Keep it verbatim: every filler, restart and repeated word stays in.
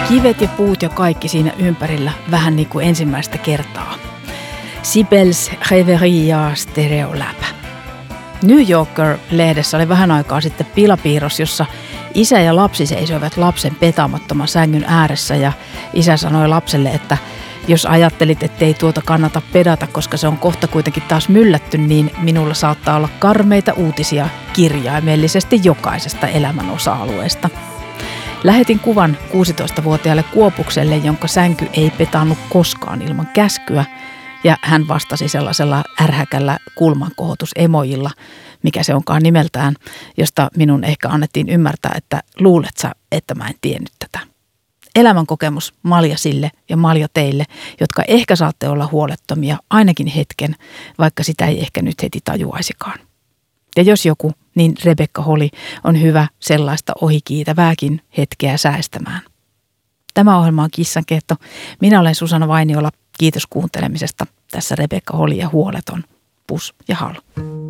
Kivet ja puut ja kaikki siinä ympärillä vähän niin kuin ensimmäistä kertaa. Sibels Reverie ja Stereolab. New Yorker-lehdessä oli vähän aikaa sitten pilapiirros, jossa isä ja lapsi seisoivat lapsen petaamattoman sängyn ääressä ja isä sanoi lapselle, että jos ajattelit, ettei tuota kannata pedata, koska se on kohta kuitenkin taas myllätty, niin minulla saattaa olla karmeita uutisia kirjaimellisesti jokaisesta elämän osa-alueesta. Lähetin kuvan kuusitoistavuotiaalle Kuopukselle, jonka sänky ei petannut koskaan ilman käskyä, ja hän vastasi sellaisella ärhäkällä kulmankohotusemojilla, mikä se onkaan nimeltään, josta minun ehkä annettiin ymmärtää, että luulet sä, että mä en tiennyt tätä. Elämänkokemus malja sille ja malja teille, jotka ehkä saatte olla huolettomia ainakin hetken, vaikka sitä ei ehkä nyt heti tajuaisikaan. Ja jos joku, niin Rebekka Holly on hyvä sellaista ohikiitävääkin hetkeä säästämään. Tämä ohjelma on Kissankehto. Minä olen Susanna Vainiola. Kiitos kuuntelemisesta. Tässä Rebekka Holly ja Huoleton. Pus ja hal.